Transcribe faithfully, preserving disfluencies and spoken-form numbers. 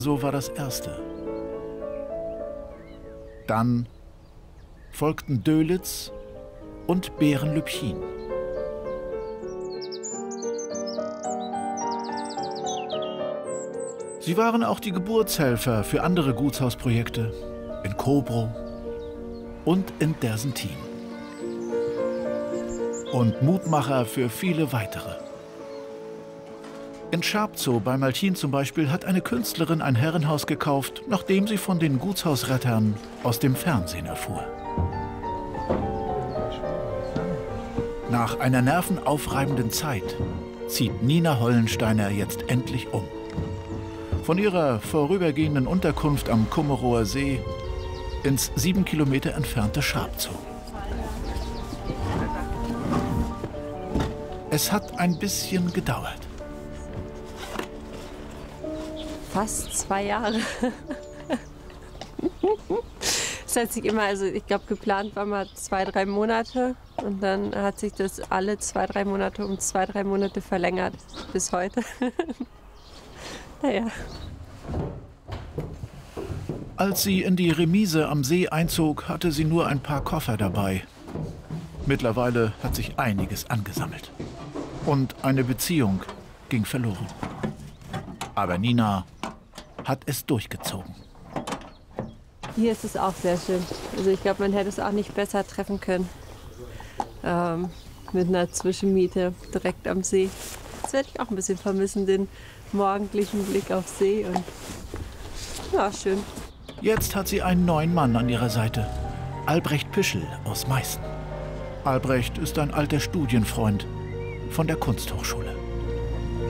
So war das erste. Dann folgten Dölitz und Behren-Lübchen. Sie waren auch die Geburtshelfer für andere Gutshausprojekte in Kobrow und in Dersentin. Und Mutmacher für viele weitere. In Scharpzow bei Malchin zum Beispiel hat eine Künstlerin ein Herrenhaus gekauft, nachdem sie von den Gutshausrettern aus dem Fernsehen erfuhr. Nach einer nervenaufreibenden Zeit zieht Nina Hollensteiner jetzt endlich um. Von ihrer vorübergehenden Unterkunft am Kummerower See ins sieben Kilometer entfernte Scharpzow. Es hat ein bisschen gedauert. Fast zwei Jahre. Es hat sich immer, also ich glaube, geplant war mal zwei, drei Monate. Und dann hat sich das alle zwei, drei Monate um zwei, drei Monate verlängert. Bis heute. Naja. Als sie in die Remise am See einzog, hatte sie nur ein paar Koffer dabei. Mittlerweile hat sich einiges angesammelt. Und eine Beziehung ging verloren. Aber Nina hat es durchgezogen. Hier ist es auch sehr schön. Also ich glaube, man hätte es auch nicht besser treffen können. Ähm, mit einer Zwischenmiete direkt am See. Das werde ich auch ein bisschen vermissen, den morgendlichen Blick auf See. Und ja, schön. Jetzt hat sie einen neuen Mann an ihrer Seite. Albrecht Pischel aus Meißen. Albrecht ist ein alter Studienfreund von der Kunsthochschule.